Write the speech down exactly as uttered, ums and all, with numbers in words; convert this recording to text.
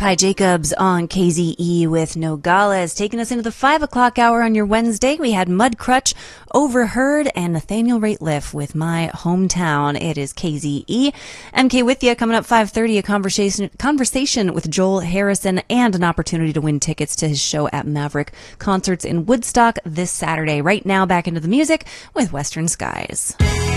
Kai Jacobs on K Z E with Nogales. Taking us into the five o'clock hour on your Wednesday, we had Mudcrutch, Overheard, and Nathaniel Rateliff with My Hometown. It is K Z E. M K with you. Coming up five thirty, a conversation conversation with Joel Harrison and an opportunity to win tickets to his show at Maverick Concerts in Woodstock this Saturday. Right now, back into the music with Western Skies.